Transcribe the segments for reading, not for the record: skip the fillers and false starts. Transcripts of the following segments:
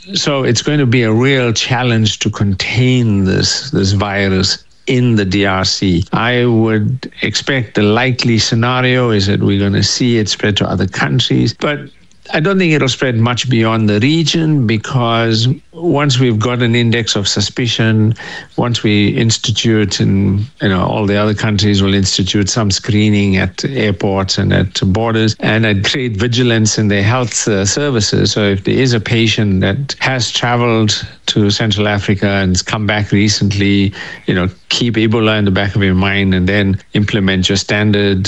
So it's going to be a real challenge to contain this virus in the DRC. I would expect the likely scenario is that we're going to see it spread to other countries, but I don't think it'll spread much beyond the region, because once we've got an index of suspicion, once we institute, and all the other countries will institute some screening at airports and at borders, and I'd create vigilance in their health services. So if there is a patient that has traveled to Central Africa and has come back recently, keep Ebola in the back of your mind, and then implement your standard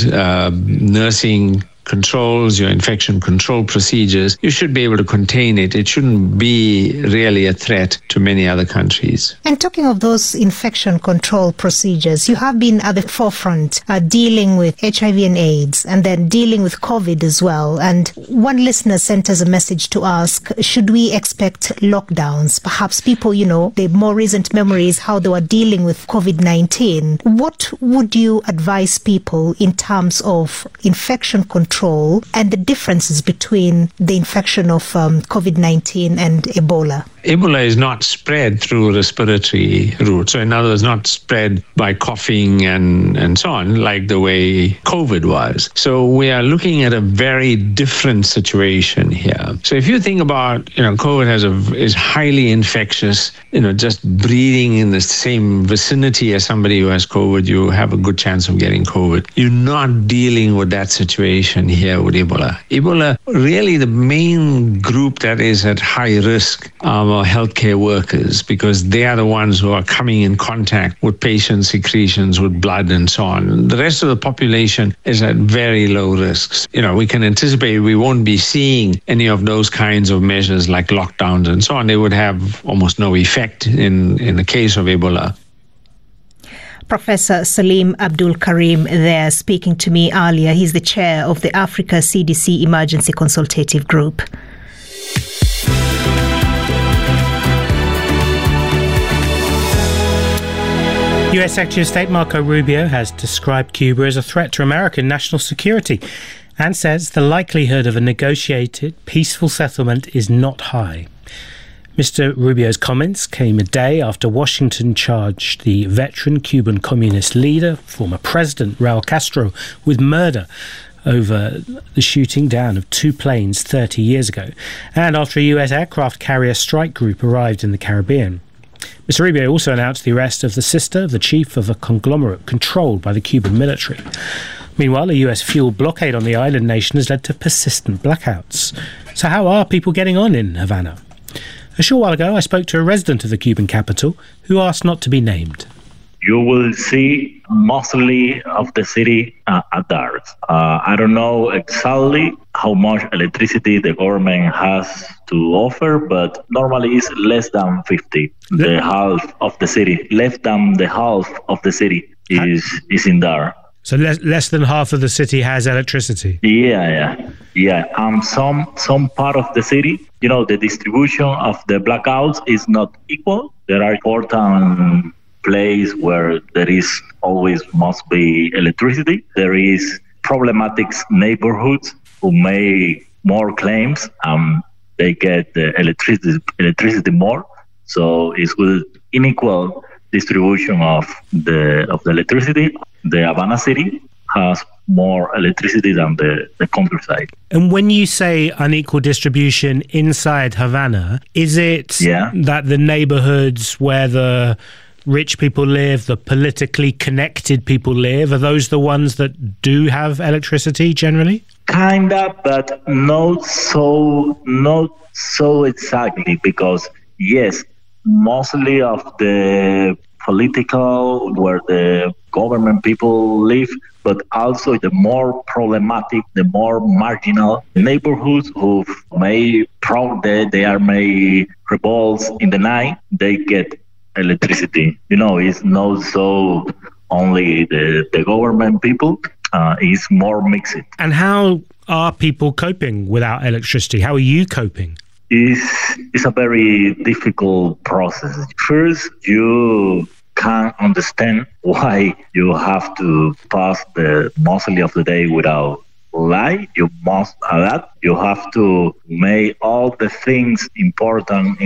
nursing controls, your infection control procedures. You should be able to contain it. It shouldn't be really a threat to many other countries. And talking of those infection control procedures, you have been at the forefront dealing with HIV and AIDS, and then dealing with COVID as well. And one listener sent us a message to ask, should we expect lockdowns? Perhaps people, the more recent memories, how they were dealing with COVID-19. What would you advise people in terms of infection control and the differences between the infection of COVID-19 and Ebola? Ebola is not spread through respiratory route. So in other words, not spread by coughing and so on, like the way COVID was. So we are looking at a very different situation here. So if you think about, COVID is highly infectious, just breathing in the same vicinity as somebody who has COVID, you have a good chance of getting COVID. You're not dealing with that situation here with Ebola. Ebola, really the main group that is at high risk are healthcare workers, because they are the ones who are coming in contact with patient secretions, with blood and so on. The rest of the population is at very low risks. We can anticipate we won't be seeing any of those kinds of measures like lockdowns and so on. They would have almost no effect in the case of Ebola. Professor Salim Abdul Karim there speaking to me earlier. He's the chair of the Africa CDC Emergency Consultative Group. U.S. Secretary of State Marco Rubio has described Cuba as a threat to American national security and says the likelihood of a negotiated, peaceful settlement is not high. Mr. Rubio's comments came a day after Washington charged the veteran Cuban communist leader, former President Raul Castro, with murder over the shooting down of 2 planes 30 years ago, and after a U.S. aircraft carrier strike group arrived in the Caribbean. Mr. Rubio also announced the arrest of the sister of the chief of a conglomerate controlled by the Cuban military. Meanwhile, a US fuel blockade on the island nation has led to persistent blackouts. So how are people getting on in Havana? A short while ago, I spoke to a resident of the Cuban capital who asked not to be named. You will see mostly of the city at dark. I don't know exactly how much electricity the government has to offer, but normally it's less than 50. The half of the city, less than the half of the city is in dark. So less than half of the city has electricity? Yeah. Some part of the city, the distribution of the blackouts is not equal. There are important place where there is always must be electricity. There is problematic neighborhoods who make more claims. They get the electricity more. So it's with unequal distribution of the electricity. The Havana city has more electricity than the countryside. And when you say unequal distribution inside Havana, is it that the neighborhoods where the rich people live, the politically connected people live, are those the ones that do have electricity generally? Kinda, but not so exactly, because yes, mostly of the political where the government people live, but also the more problematic, the more marginal neighborhoods who may revolts in the night, they get electricity. It's not so only the government people, it's more mixed. And how are people coping without electricity? How are you coping? It's a very difficult process. First, you can't understand why you have to pass the mostly of the day without light. You must adapt. You have to make all the things important